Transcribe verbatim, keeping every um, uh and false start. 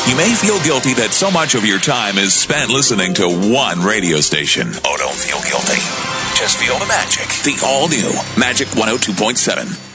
You may feel guilty that so much of your time is spent listening to one radio station. Oh, don't feel guilty. Just feel the magic. The all-new Magic one oh two point seven.